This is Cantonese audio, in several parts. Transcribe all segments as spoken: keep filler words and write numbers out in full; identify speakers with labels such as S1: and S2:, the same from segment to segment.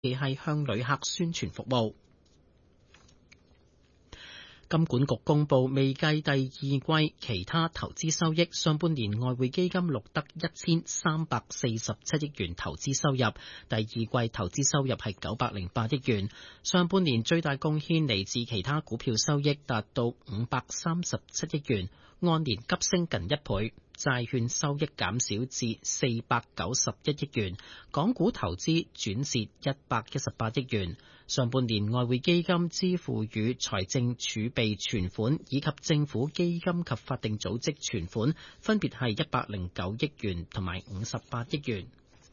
S1: 亦係向旅客宣傳服務。金管局公布未計第二季其他投資收益，上半年外匯基金錄得一千三百四十七億元投資收入，第二季投資收入係九百零八億元。上半年最大貢獻嚟自其他股票收益，達到五百三十七億元，按年急升近一倍。債券收益減少至四百九十一億元，港股投資轉蝕一百一十八億元。上半年外匯基金支付與財政儲備存款以及政府基金及法定組織存款分別係一百零九億元同埋五十八億元。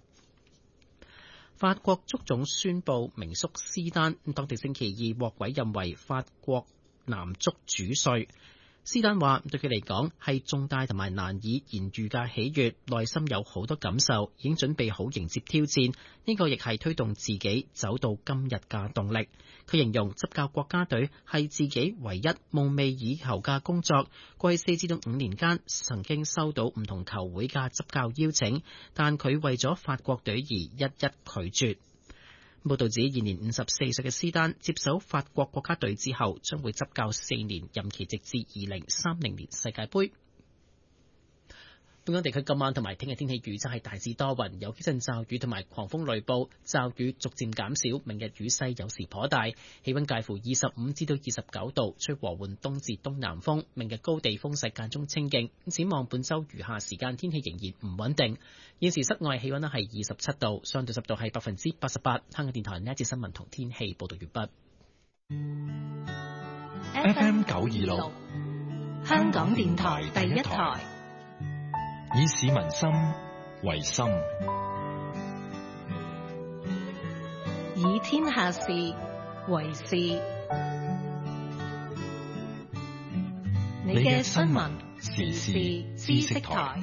S1: 法國足總宣布名宿斯丹，當地星期二獲委任為法國男足主帥。斯丹話對佢嚟講係重大同埋難以言喻嘅喜悅，內心有好多感受，已經準備好迎接挑戰。呢個亦係推動自己走到今日嘅動力。佢形容執教國家隊係自己唯一夢寐以求嘅工作。過去四至到五年間，曾經收到唔同球會嘅執教邀請，但佢為咗法國隊而一一拒絕。報道指，現年五十四歲嘅斯丹接手法國國家隊之後，將會執教四年，任期直至二零三零年世界盃。本港地區今晚同埋聽日天氣預測係大致多雲，有幾陣驟雨同埋狂風雷暴，驟雨逐漸減少。明日雨勢有時頗大，氣溫介乎二十五至到二十九度，吹和緩東至東南風。明日高地風勢間中清勁。展望本週餘下時間天氣仍然唔穩定。現時室外氣溫咧係二十七度，相對濕度係百分之八十八。香港電台呢一節新聞同天氣報道完畢。
S2: F M 九二六，香港電台第一台，以市民心為心，以天下事為事。你嘅新聞時事知識台。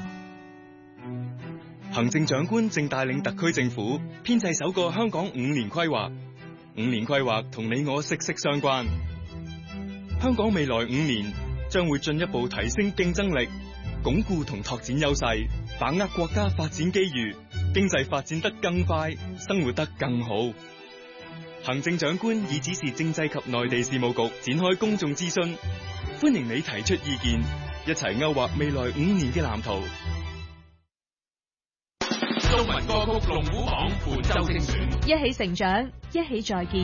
S3: 行政長官正帶領特區政府編製首個香港五年規劃。五年規劃同你我息息相關。香港未來五年將會進一步提升競爭力，鞏固同拓展優勢，把握國家發展機遇，經濟發展得更快，生活得更好。行政長官已指示政制及內地事務局展開公眾諮詢，歡迎你提出意見，一齊勾畫未來五年嘅藍圖。
S4: 中文歌曲龍虎榜本周精選，
S5: 一起成長，一起再見。